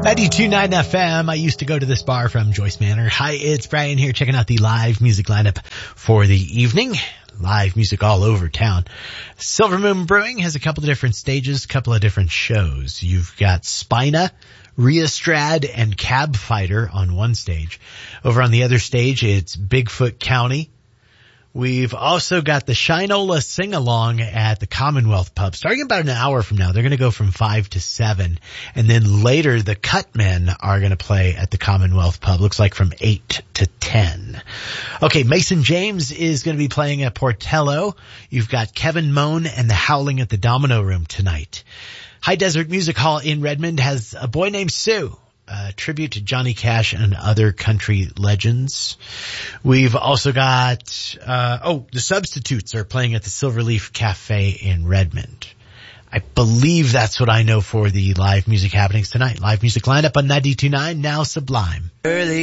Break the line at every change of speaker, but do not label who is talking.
92.9 FM. I used to go to this bar from Joyce Manor. Hi, it's Brian here checking out the live music lineup for the evening. Live music all over town. Silver Moon Brewing has a couple of different stages, a couple of different shows. You've got Spina, Rheastrad, and Cab Fighter on one stage. Over on the other stage, it's Bigfoot County. We've also got the Shinola Sing-Along at the Commonwealth Pub. Starting about an hour from now, they're going to go from 5 to 7. And then later, the Cutmen are going to play at the Commonwealth Pub. Looks like from 8 to 10. Okay, Mason James is going to be playing at Portello. You've got Kevin Moan and the Howling at the Domino Room tonight. High Desert Music Hall in Redmond has A Boy Named Sue, a tribute to Johnny Cash and other country legends. We've also got, the Substitutes are playing at the Silverleaf Cafe in Redmond. I believe that's what I know for the live music happenings tonight. Live music lineup on 92.9, now Sublime. Early